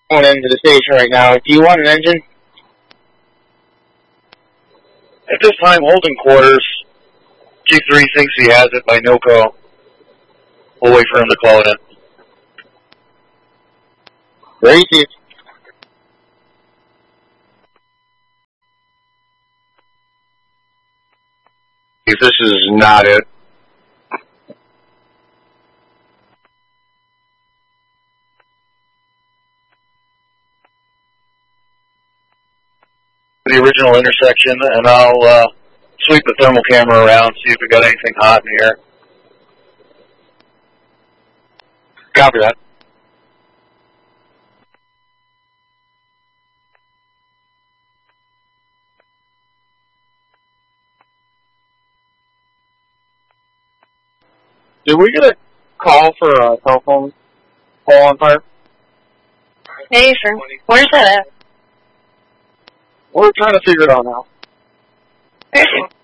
Going into the station right now. Do you want an engine? At this time, holding quarters. G3 thinks he has it by no call. We'll wait for him to call it in. Great. If this is not it. The original intersection, and I'll sweep the thermal camera around, see if we got anything hot in here. Copy that. Did we get a call for a cell phone pole on fire? Hey, sir. Where's that at? We're trying to figure it out now. Where's it?